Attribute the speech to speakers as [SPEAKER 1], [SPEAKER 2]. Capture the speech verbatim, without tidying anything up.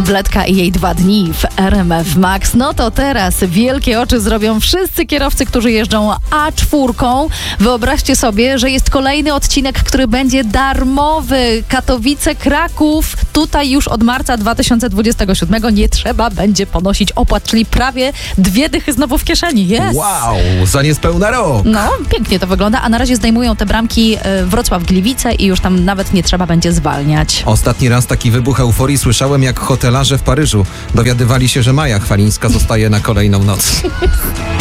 [SPEAKER 1] Tabletka i jej dwa dni w R M F Max. No to teraz wielkie oczy zrobią wszyscy kierowcy, którzy jeżdżą A cztery. Wyobraźcie sobie, że jest kolejny odcinek, który będzie darmowy. Katowice-Kraków. Tutaj już od marca dwa tysiące dwudziestego siódmego nie trzeba będzie ponosić opłat, czyli prawie dwie dychy znowu w kieszeni. Yes.
[SPEAKER 2] Wow, za niespełna rok.
[SPEAKER 1] No, pięknie to wygląda, a na razie zdejmują te bramki Wrocław-Gliwice i już tam nawet nie trzeba będzie zwalniać.
[SPEAKER 2] Ostatni raz taki wybuch euforii słyszałem, jak hotelarze w Paryżu dowiadywali się, że Maja Chwalińska zostaje na kolejną noc.